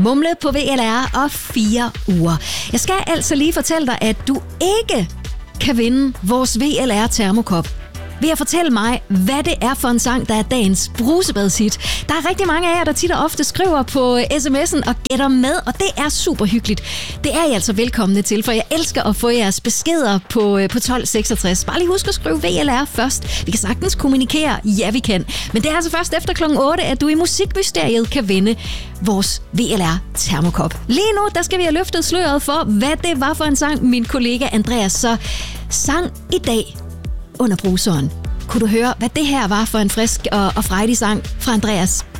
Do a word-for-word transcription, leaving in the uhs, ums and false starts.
Mumle på V L R og fire uger. Jeg skal altså lige fortælle dig, at du ikke kan vinde vores V L R termokop ved at fortælle mig, hvad det er for en sang, der er dagens brusebadshit. Der er rigtig mange af jer, der tit og ofte skriver på sms'en og gætter med, og det er super hyggeligt. Det er I altså velkomne til, for jeg elsker at få jeres beskeder på, på tolv seksogtres. Bare lige husk at skrive V L R først. Vi kan sagtens kommunikere. Ja, vi kan. Men det er altså først efter klokken otte, at du i Musikmysteriet kan vinde vores V L R termokop. Lige nu, der skal vi have løftet sløret for, hvad det var for en sang, min kollega Andreas så sang i dag under bruseren. Kunne du høre, hvad det her var for en frisk og, og frejdig sang fra Andreas?